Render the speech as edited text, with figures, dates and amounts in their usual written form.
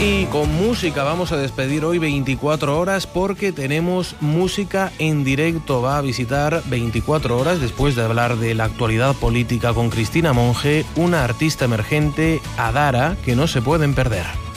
Y con música vamos a despedir hoy 24 horas porque tenemos música en directo. Va a visitar 24 horas, después de hablar de la actualidad política con Cristina Monge, una artista emergente, Adara, que no se pueden perder.